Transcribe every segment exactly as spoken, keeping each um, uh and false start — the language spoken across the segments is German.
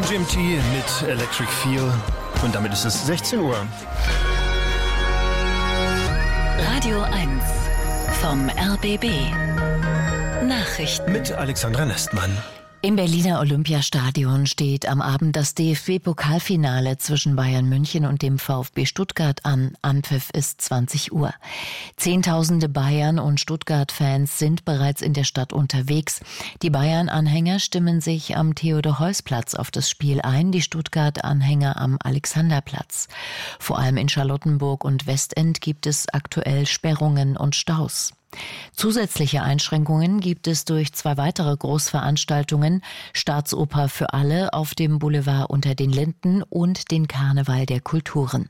M G M T mit Electric Feel und damit ist es sechzehn Uhr. Radio eins vom R B B. Nachrichten mit Alexandra Nestmann. Im Berliner Olympiastadion steht am Abend das D F B-Pokalfinale zwischen Bayern München und dem VfB Stuttgart an. Anpfiff ist zwanzig Uhr. Zehntausende Bayern- und Stuttgart-Fans sind bereits in der Stadt unterwegs. Die Bayern-Anhänger stimmen sich am Theodor-Heuss-Platz auf das Spiel ein, die Stuttgart-Anhänger am Alexanderplatz. Vor allem in Charlottenburg und Westend gibt es aktuell Sperrungen und Staus. Zusätzliche Einschränkungen gibt es durch zwei weitere Großveranstaltungen, Staatsoper für alle auf dem Boulevard Unter den Linden und den Karneval der Kulturen.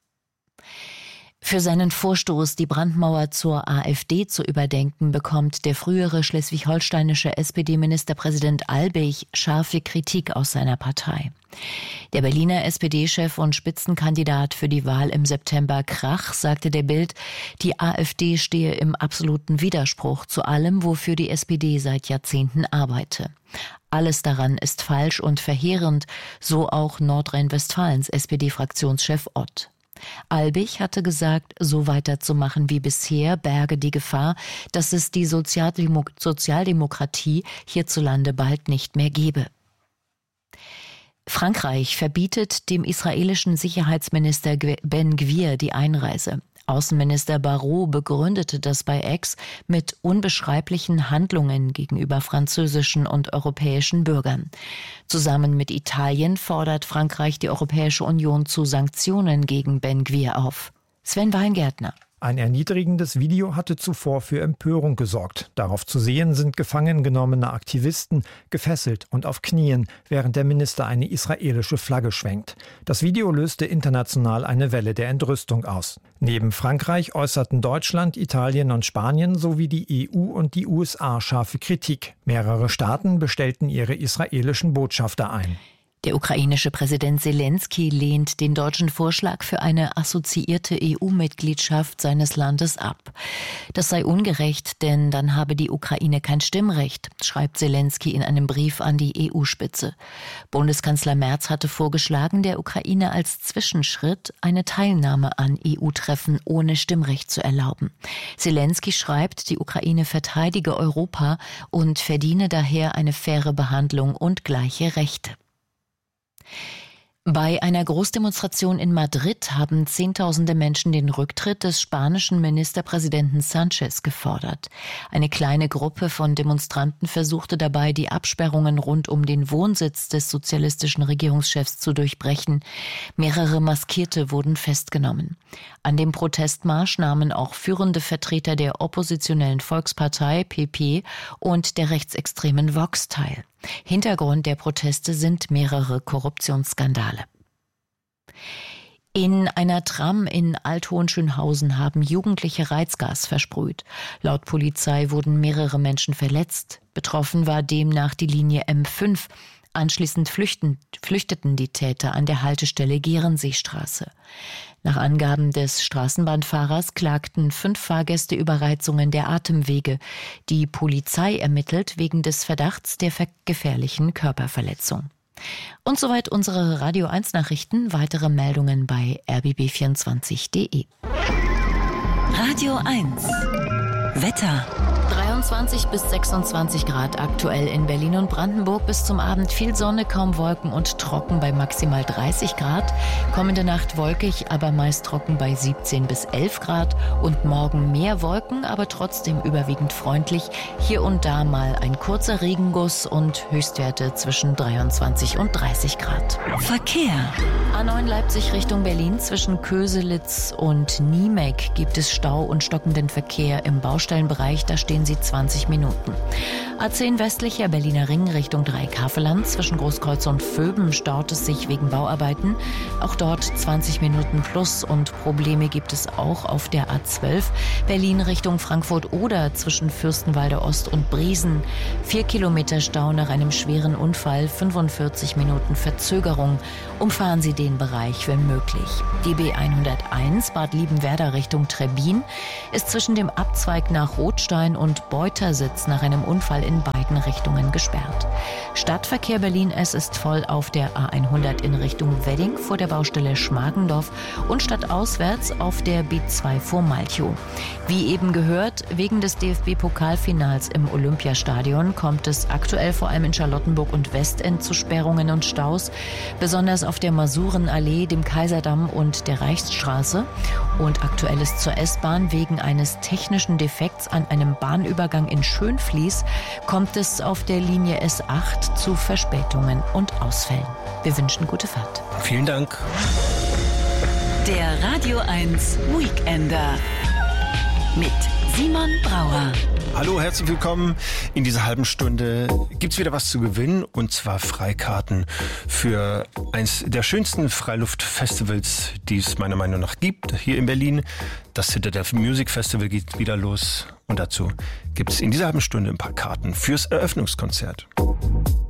Für seinen Vorstoß, die Brandmauer zur AfD zu überdenken, bekommt der frühere schleswig-holsteinische S P D-Ministerpräsident Albig scharfe Kritik aus seiner Partei. Der Berliner S P D-Chef und Spitzenkandidat für die Wahl im September Krach sagte der Bild, die AfD stehe im absoluten Widerspruch zu allem, wofür die S P D seit Jahrzehnten arbeite. Alles daran ist falsch und verheerend, so auch Nordrhein-Westfalens S P D-Fraktionschef Ott. Albig hatte gesagt, so weiterzumachen wie bisher berge die Gefahr, dass es die Sozialdemo- Sozialdemokratie hierzulande bald nicht mehr gebe. Frankreich verbietet dem israelischen Sicherheitsminister Ben Gvir die Einreise. Außenminister Barrot begründete das bei X mit unbeschreiblichen Handlungen gegenüber französischen und europäischen Bürgern. Zusammen mit Italien fordert Frankreich die Europäische Union zu Sanktionen gegen Ben Gvir auf. Sven Weingärtner. Ein erniedrigendes Video hatte zuvor für Empörung gesorgt. Darauf zu sehen sind gefangen genommene Aktivisten, gefesselt und auf Knien, während der Minister eine israelische Flagge schwenkt. Das Video löste international eine Welle der Entrüstung aus. Neben Frankreich äußerten Deutschland, Italien und Spanien sowie die E U und die U S A scharfe Kritik. Mehrere Staaten bestellten ihre israelischen Botschafter ein. Der ukrainische Präsident Selensky lehnt den deutschen Vorschlag für eine assoziierte E U-Mitgliedschaft seines Landes ab. Das sei ungerecht, denn dann habe die Ukraine kein Stimmrecht, schreibt Selensky in einem Brief an die E U-Spitze. Bundeskanzler Merz hatte vorgeschlagen, der Ukraine als Zwischenschritt eine Teilnahme an E U-Treffen ohne Stimmrecht zu erlauben. Selensky schreibt, die Ukraine verteidige Europa und verdiene daher eine faire Behandlung und gleiche Rechte. Bei einer Großdemonstration in Madrid haben Zehntausende Menschen den Rücktritt des spanischen Ministerpräsidenten Sánchez gefordert. Eine kleine Gruppe von Demonstranten versuchte dabei, die Absperrungen rund um den Wohnsitz des sozialistischen Regierungschefs zu durchbrechen. Mehrere Maskierte wurden festgenommen. An dem Protestmarsch nahmen auch führende Vertreter der oppositionellen Volkspartei P P und der rechtsextremen Vox teil. Hintergrund der Proteste sind mehrere Korruptionsskandale. In einer Tram in Alt-Hohenschönhausen haben Jugendliche Reizgas versprüht. Laut Polizei wurden mehrere Menschen verletzt. Betroffen war demnach die Linie M fünf. Anschließend flüchten, flüchteten die Täter an der Haltestelle Gehrenseestraße. Nach Angaben des Straßenbahnfahrers klagten fünf Fahrgäste über Reizungen der Atemwege. Die Polizei ermittelt wegen des Verdachts der gefährlichen Körperverletzung. Und soweit unsere Radio eins Nachrichten. Weitere Meldungen bei r b b vierundzwanzig punkt d e. Radio eins Wetter. dreiundzwanzig bis sechsundzwanzig Grad aktuell in Berlin und Brandenburg. Bis zum Abend viel Sonne, kaum Wolken und trocken bei maximal dreißig Grad. Kommende Nacht wolkig, aber meist trocken bei siebzehn bis elf Grad. Und morgen mehr Wolken, aber trotzdem überwiegend freundlich. Hier und da mal ein kurzer Regenguss und Höchstwerte zwischen dreiundzwanzig und dreißig Grad. Verkehr. A neun Leipzig Richtung Berlin. Zwischen Köselitz und Niemek gibt es Stau und stockenden Verkehr im Baustellenbereich. Da stehen sie zwanzig Minuten. A zehn westlicher Berliner Ring Richtung Dreieckhaveland. Zwischen Großkreuz und Vöben staut es sich wegen Bauarbeiten. Auch dort zwanzig Minuten plus und Probleme gibt es auch auf der A zwölf. Berlin Richtung Frankfurt oder zwischen Fürstenwalde Ost und Briesen. Vier Kilometer Stau nach einem schweren Unfall, fünfundvierzig Minuten Verzögerung. Umfahren Sie den Bereich, wenn möglich. Die B hunderteins Bad Liebenwerda Richtung Trebbin ist zwischen dem Abzweig nach Rothstein und und Beutersitz nach einem Unfall in beiden Richtungen gesperrt. Stadtverkehr Berlin-S ist voll auf der A hundert in Richtung Wedding vor der Baustelle Schmargendorf und stadtauswärts auf der B zwei vor Malchow. Wie eben gehört, wegen des D F B-Pokalfinals im Olympiastadion kommt es aktuell vor allem in Charlottenburg und Westend zu Sperrungen und Staus, besonders auf der Masurenallee, dem Kaiserdamm und der Reichsstraße. Und aktuell ist zur S-Bahn wegen eines technischen Defekts an einem Bahnübergang in Schönfließ kommt es auf der Linie S acht zu Verspätungen und Ausfällen. Wir wünschen gute Fahrt. Vielen Dank. Der Radio eins Weekender mit Simon Brauer. Hallo, herzlich willkommen. In dieser halben Stunde gibt's wieder was zu gewinnen, und zwar Freikarten für eins der schönsten Freiluftfestivals, die es meiner Meinung nach gibt, hier in Berlin. Das Citadel Music Festival geht wieder los und dazu gibt's in dieser halben Stunde ein paar Karten fürs Eröffnungskonzert.